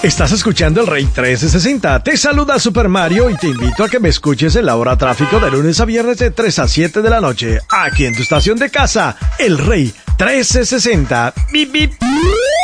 Estás escuchando el Rey 1360. Te saluda Super Mario y te invito a que me escuches en la hora tráfico de lunes a viernes de 3 a 7 de la noche. Aquí en tu estación de casa, el Rey 1360. Bip, bip.